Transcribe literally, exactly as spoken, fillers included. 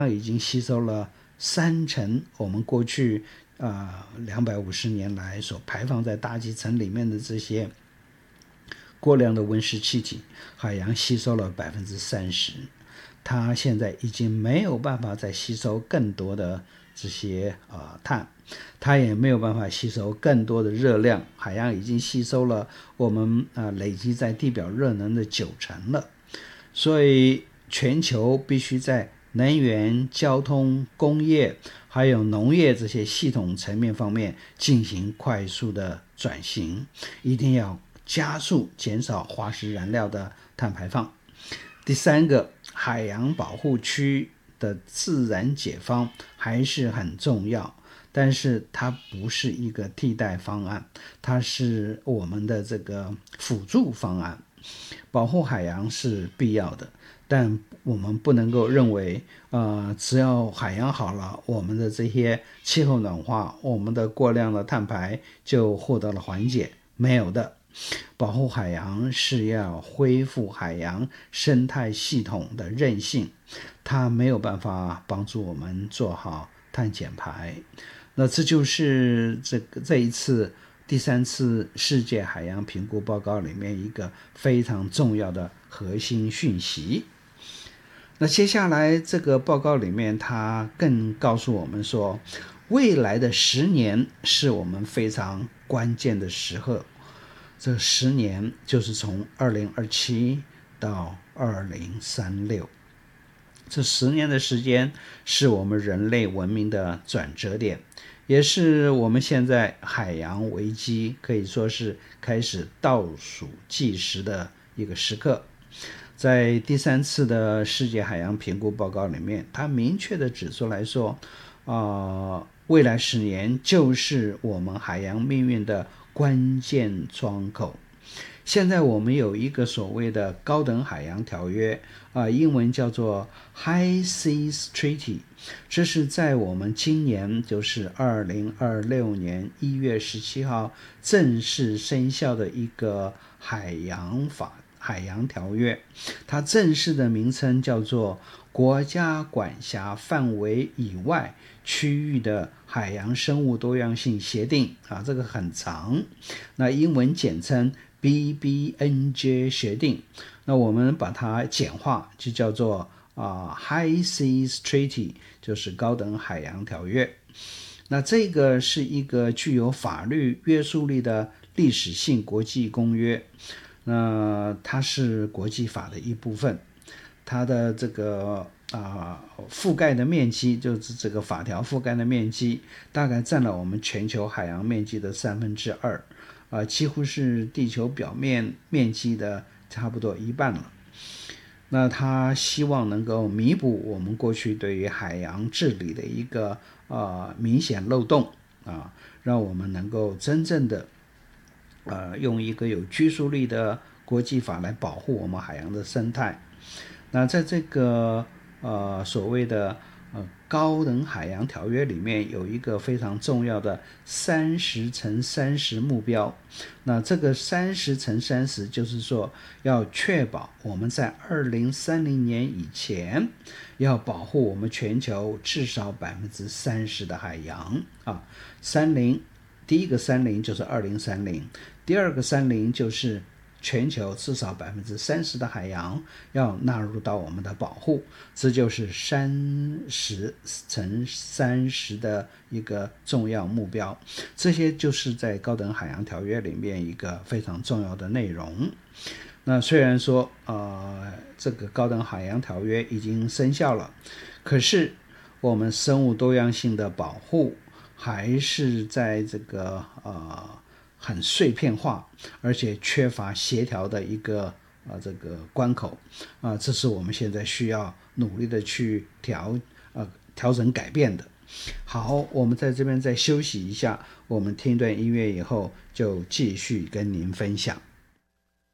已经吸收了三成我们过去啊两百五十年来所排放在大气层里面的这些过量的温室气体，海洋吸收了百分之三十，它现在已经没有办法再吸收更多的这些啊、呃、碳，它也没有办法吸收更多的热量，海洋已经吸收了我们啊、呃、累积在地表热能的九成了，所以全球必须在能源、交通、工业还有农业这些系统层面方面进行快速的转型，一定要加速减少化石燃料的碳排放。第三个，海洋保护区的自然解放还是很重要，但是它不是一个替代方案，它是我们的这个辅助方案。保护海洋是必要的，但我们不能够认为呃，只要海洋好了，我们的这些气候暖化，我们的过量的碳排就获得了缓解，没有的。保护海洋是要恢复海洋生态系统的韧性，它没有办法帮助我们做好碳减排。那这就是这个这一次第三次世界海洋评估报告里面一个非常重要的核心讯息。那接下来这个报告里面，它更告诉我们说，未来的十年是我们非常关键的时刻。这十年就是从二零二七到二零三六，这十年的时间是我们人类文明的转折点，也是我们现在海洋危机可以说是开始倒数计时的一个时刻。在第三次的世界海洋评估报告里面，它明确的指出来说，呃，未来十年就是我们海洋命运的关键窗口。现在我们有一个所谓的高等海洋条约，啊、呃，英文叫做 High Seas Treaty， 这是在我们今年就是二零二六年一月十七号正式生效的一个海洋法海洋条约，它正式的名称叫做国家管辖范围以外区域的海洋生物多样性协定啊，这个很长，那英文简称 B B N J 协定，那我们把它简化就叫做啊 High Seas Treaty， 就是高等海洋条约。那这个是一个具有法律约束力的历史性国际公约，那它是国际法的一部分，它的这个啊、呃、覆盖的面积，就是这个法条覆盖的面积，大概占了我们全球海洋面积的三分之二，啊，几乎是地球表面面积的差不多一半了。那他希望能够弥补我们过去对于海洋治理的一个呃明显漏洞啊，让我们能够真正的呃用一个有拘束力的国际法来保护我们海洋的生态。那在这个呃所谓的呃高等海洋条约里面，有一个非常重要的三十乘三十目标。那这个三十乘三十就是说，要确保我们在二零三零年以前，要保护我们全球至少百分之三十的海洋啊。三零，第一个三零就是二零三零，第二个三零就是全球至少百分之三十的海洋要纳入到我们的保护，这就是三十乘三十的一个重要目标。这些就是在高等海洋条约里面一个非常重要的内容。那虽然说呃这个高等海洋条约已经生效了，可是我们生物多样性的保护还是在这个呃很碎片化，而且缺乏协调的一个呃这个关口啊、呃，这是我们现在需要努力的去调呃调整改变的。好，我们在这边再休息一下，我们听段音乐以后就继续跟您分享。